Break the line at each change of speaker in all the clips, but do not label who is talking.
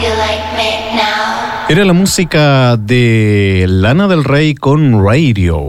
Era la música de Lana del Rey con Radio.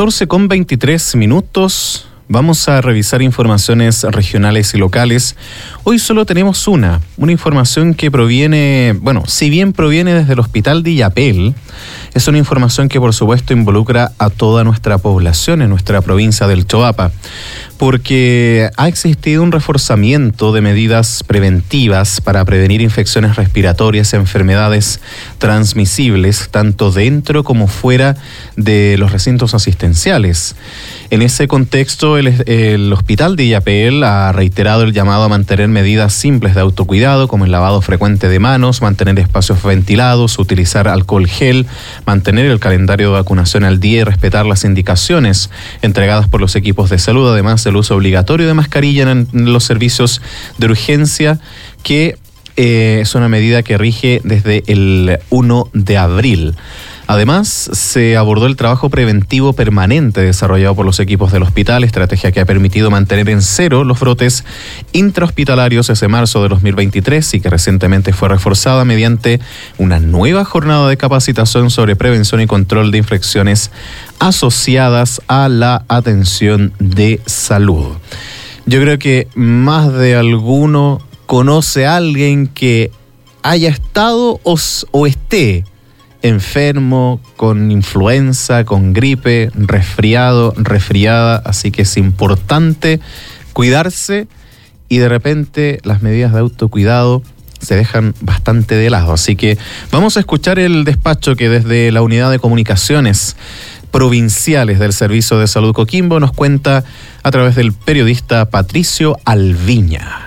14:23. Vamos a revisar informaciones regionales y locales. Hoy solo tenemos una información que proviene, si bien proviene desde el Hospital de Illapel, es una información que por supuesto involucra a toda nuestra población en nuestra provincia del Choapa, porque ha existido un reforzamiento de medidas preventivas para prevenir infecciones respiratorias y enfermedades transmisibles, tanto dentro como fuera de los recintos asistenciales. En ese contexto, el Hospital de Illapel ha reiterado el llamado a mantener medidas simples de autocuidado, como el lavado frecuente de manos, mantener espacios ventilados, utilizar alcohol gel, mantener el calendario de vacunación al día y respetar las indicaciones entregadas por los equipos de salud, además del uso obligatorio de mascarilla en los servicios de urgencia, que es una medida que rige desde el 1 de abril. Además, se abordó el trabajo preventivo permanente desarrollado por los equipos del hospital, estrategia que ha permitido mantener en cero los brotes intrahospitalarios desde marzo de 2023 y que recientemente fue reforzada mediante una nueva jornada de capacitación sobre prevención y control de infecciones asociadas a la atención de salud. Yo creo que más de alguno conoce a alguien que haya estado o esté enfermo, con influenza, con gripe, resfriado, resfriada, así que es importante cuidarse y de repente las medidas de autocuidado se dejan bastante de lado. Así que vamos a escuchar el despacho que desde la Unidad de Comunicaciones Provinciales del Servicio de Salud Coquimbo nos cuenta a través del periodista Patricio Alviña.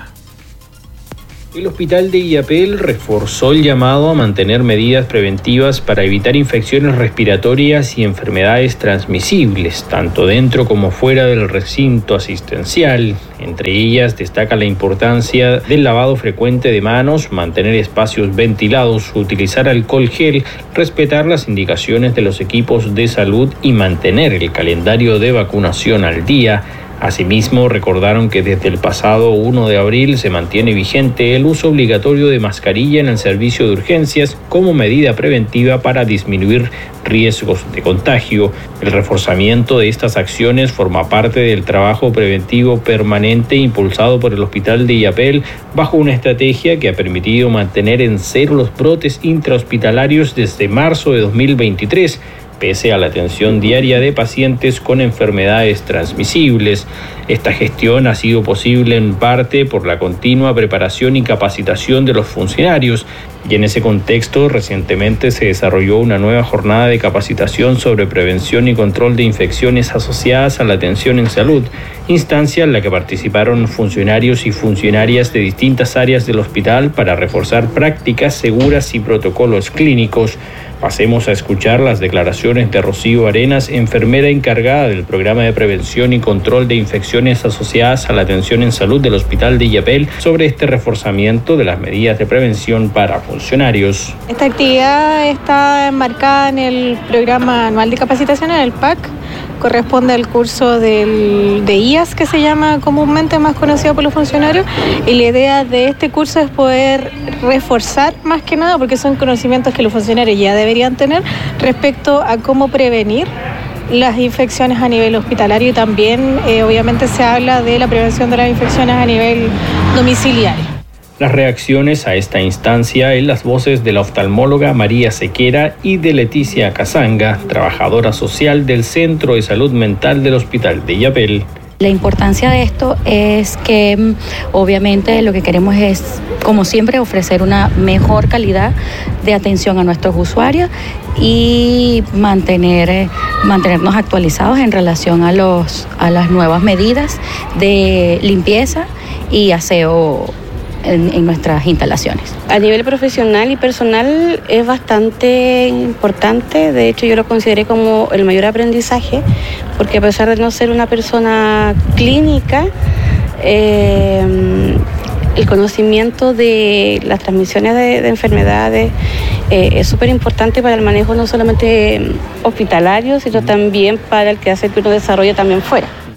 El Hospital de Illapel reforzó el llamado a mantener medidas preventivas para evitar infecciones respiratorias y enfermedades transmisibles, tanto dentro como fuera del recinto asistencial. Entre ellas destaca la importancia del lavado frecuente de manos, mantener espacios ventilados, utilizar alcohol gel, respetar las indicaciones de los equipos de salud y mantener el calendario de vacunación al día. Asimismo, recordaron que desde el pasado 1 de abril se mantiene vigente el uso obligatorio de mascarilla en el servicio de urgencias como medida preventiva para disminuir riesgos de contagio. El reforzamiento de estas acciones forma parte del trabajo preventivo permanente impulsado por el Hospital de Illapel bajo una estrategia que ha permitido mantener en cero los brotes intrahospitalarios desde marzo de 2023. Pese a la atención diaria de pacientes con enfermedades transmisibles. Esta gestión ha sido posible en parte por la continua preparación y capacitación de los funcionarios, y en ese contexto recientemente se desarrolló una nueva jornada de capacitación sobre prevención y control de infecciones asociadas a la atención en salud, instancia en la que participaron funcionarios y funcionarias de distintas áreas del hospital para reforzar prácticas seguras y protocolos clínicos. Pasemos a escuchar las declaraciones de Rocío Arenas, enfermera encargada del programa de prevención y control de infecciones asociadas a la atención en salud del Hospital de Illapel, sobre este reforzamiento de las medidas de prevención para funcionarios.
Esta actividad está enmarcada en el programa anual de capacitación en el PAC. Corresponde al curso de IAS, que se llama comúnmente, más conocido por los funcionarios, y la idea de este curso es poder reforzar más que nada, porque son conocimientos que los funcionarios ya deberían tener respecto a cómo prevenir las infecciones a nivel hospitalario, y también obviamente se habla de la prevención de las infecciones a nivel domiciliario.
Las reacciones a esta instancia en las voces de la oftalmóloga María Sequera y de Leticia Casanga, trabajadora social del Centro de Salud Mental del Hospital de Illapel.
La importancia de esto es que obviamente lo que queremos es, como siempre, ofrecer una mejor calidad de atención a nuestros usuarios y mantenernos actualizados en relación a las nuevas medidas de limpieza y aseo en nuestras instalaciones.
A nivel profesional y personal es bastante importante. De hecho, yo lo consideré como el mayor aprendizaje, porque a pesar de no ser una persona clínica, el conocimiento de las transmisiones de enfermedades es súper importante para el manejo no solamente hospitalario, sino también para el quehacer que uno desarrolla también fuera.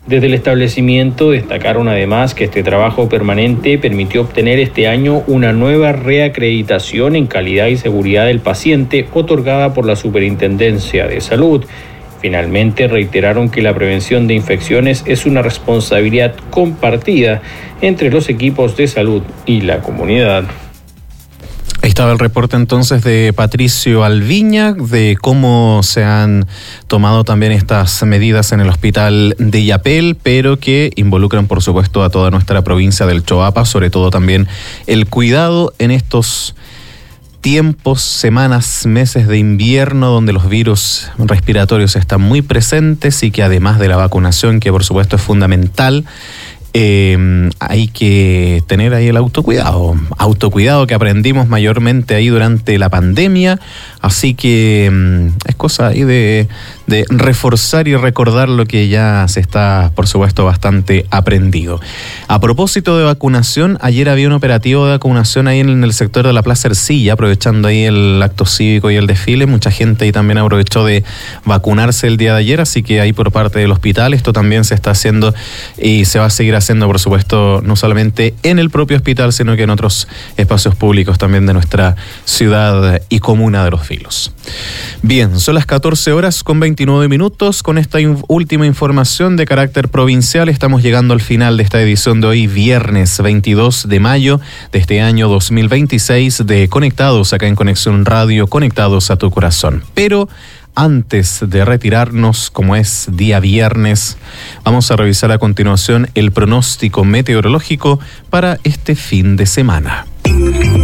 Desde el establecimiento destacaron además que este trabajo permanente permitió obtener este año una nueva reacreditación en calidad y seguridad del paciente otorgada por la Superintendencia de Salud. Finalmente reiteraron que la prevención de infecciones es una responsabilidad compartida entre los equipos de salud y la comunidad.
Ahí estaba el reporte entonces de Patricio Alviña de cómo se han tomado también estas medidas en el hospital de Illapel, pero que involucran por supuesto a toda nuestra provincia del Choapa, sobre todo también el cuidado en estos tiempos, semanas, meses de invierno donde los virus respiratorios están muy presentes y que además de la vacunación, que por supuesto es fundamental, hay que tener ahí el autocuidado que aprendimos mayormente ahí durante la pandemia, así que es cosa ahí de reforzar y recordar lo que ya se está, por supuesto, bastante aprendido. A propósito de vacunación, ayer había un operativo de vacunación ahí en el sector de la Plaza Ercilla, aprovechando ahí el acto cívico y el desfile. Mucha gente ahí también aprovechó de vacunarse el día de ayer, así que ahí por parte del hospital esto también se está haciendo y se va a seguir haciendo, por supuesto, no solamente en el propio hospital, sino que en otros espacios públicos también de nuestra ciudad y comuna de Los Vilos. Bien, son las 14 horas con 29 minutos. Con esta última información de carácter provincial estamos llegando al final de esta edición de hoy, viernes 22 de mayo de este año 2026 de Conectados acá en Conexión Radio, conectados a tu corazón. Pero antes de retirarnos, como es día viernes, vamos a revisar a continuación el pronóstico meteorológico para este fin de semana.